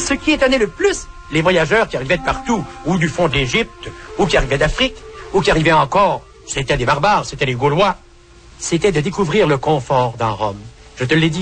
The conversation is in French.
ce qui étonnait le plus les voyageurs qui arrivaient de partout, ou du fond de l'Égypte, ou qui arrivaient d'Afrique, ou qui arrivaient encore, c'était des barbares, c'était les Gaulois, c'était de découvrir le confort dans Rome. Je te l'ai dit.